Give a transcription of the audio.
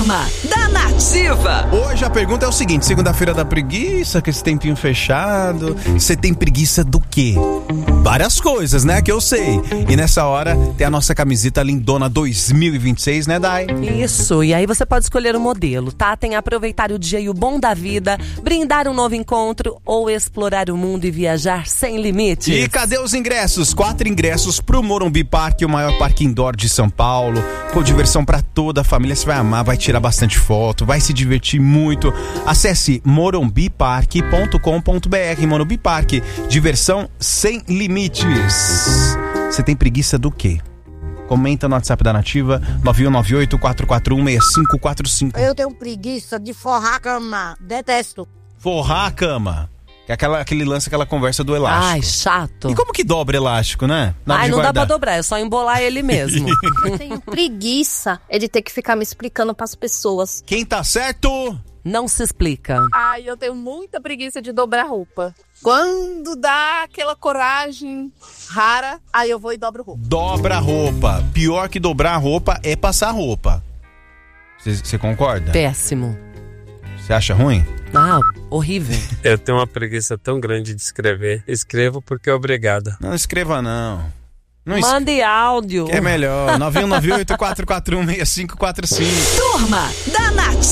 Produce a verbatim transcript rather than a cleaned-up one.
Turma da Nativa. Hoje a pergunta é o seguinte: segunda-feira da preguiça, com esse tempinho fechado, você tem preguiça do quê? Várias coisas, né, que eu sei. E nessa hora tem a nossa camiseta lindona dois mil e vinte e seis, né, Dai? Isso, e aí você pode escolher o modelo, tá? Tem aproveitar o dia e o bom da vida, brindar um novo encontro ou explorar o mundo e viajar sem limites. E cadê os ingressos? Quatro ingressos pro Morumbi Parque, o maior parque indoor de São Paulo, com diversão pra toda a família. Você vai amar, vai tirar bastante foto, vai se divertir muito. Acesse morumbi parque ponto com ponto b r. Morumbi Parque, diversão sem limites. Você tem preguiça do quê? Comenta no WhatsApp da Nativa, nove um nove oito, quatro quatro um, seis cinco quatro cinco. Eu tenho preguiça de forrar a cama. Detesto. Forrar a cama. Que é aquela, aquele lance, aquela conversa do elástico. Ai, chato. E como que dobra elástico, né? Na hora Ai, de não guardar. dá pra dobrar, é só embolar ele mesmo. Eu tenho preguiça é de ter que ficar me explicando pras pessoas. Quem tá certo? Não se explica. Ai, eu tenho muita preguiça de dobrar roupa. Quando dá aquela coragem rara, aí eu vou e dobro roupa. Dobra a roupa. Pior que dobrar a roupa é passar roupa. Você concorda? Péssimo. Você acha ruim? Ah, horrível. Eu tenho uma preguiça tão grande de escrever. Escrevo porque é obrigado. Não escreva, não. Não es... Mande áudio. É melhor. nove um nove oito, quatro quatro um, seis cinco quatro cinco. Turma da Nativa.